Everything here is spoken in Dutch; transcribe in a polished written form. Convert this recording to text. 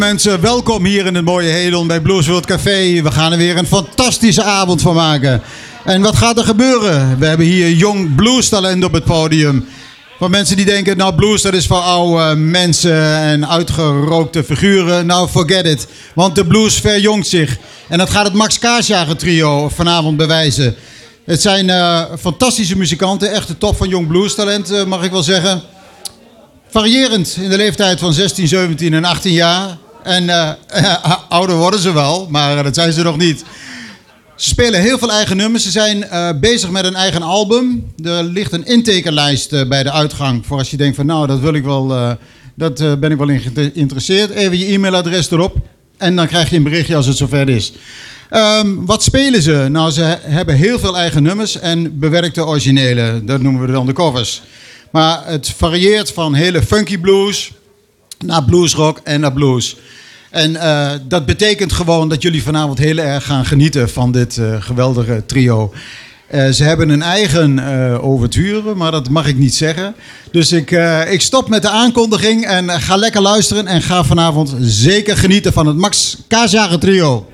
Mensen, welkom hier in het mooie Hedel bij Blues World Café. We gaan er weer een fantastische avond van maken. En wat gaat er gebeuren? We hebben hier jong bluestalent op het podium. Voor mensen die denken, nou blues dat is voor oude mensen en uitgerookte figuren. Nou, forget it. Want de blues verjongt zich. En dat gaat het Max Kaasjager trio vanavond bewijzen. Het zijn fantastische muzikanten, echt de top van jong bluestalent, mag ik wel zeggen. Variërend in de leeftijd van 16, 17 en 18 jaar. En ouder worden ze wel, maar dat zijn ze nog niet. Ze spelen heel veel eigen nummers. Ze zijn bezig met een eigen album. Er ligt een intekenlijst bij de uitgang. Voor als je denkt van nou, dat wil ik wel, ben ik wel in geïnteresseerd. Even je e-mailadres erop. En dan krijg je een berichtje als het zover is. Wat spelen ze? Nou, ze hebben heel veel eigen nummers en bewerkte originele. Dat noemen we dan de covers. Maar het varieert van hele funky blues naar bluesrock en naar blues. En dat betekent gewoon dat jullie vanavond heel erg gaan genieten van dit geweldige trio. Ze hebben een eigen ouverture, maar dat mag ik niet zeggen. Dus ik stop met de aankondiging en ga lekker luisteren. En ga vanavond zeker genieten van het Max Kaasjager trio.